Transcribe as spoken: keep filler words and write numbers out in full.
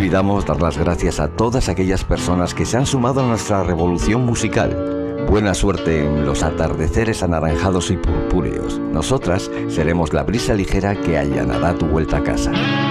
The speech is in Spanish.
olvidamos dar las gracias a todas aquellas personas que se han sumado a nuestra revolución musical. Buena suerte en los atardeceres anaranjados y purpúreos. Nosotras seremos la brisa ligera que allanará tu vuelta a casa.